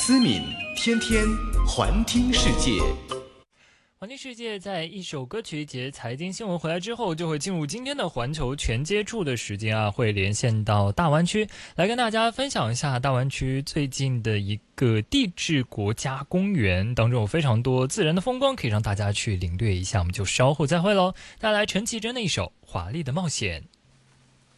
思敏天天环听世界。 环听世界在一首歌曲节财经新闻回来之后，就会进入今天的环球全接触的时间啊，会连线到大湾区，来跟大家分享一下大湾区最近的一个地质国家公园当中有非常多自然的风光，可以让大家去领略一下。我们就稍后再会喽，带来陈绮贞的一首《华丽的冒险》。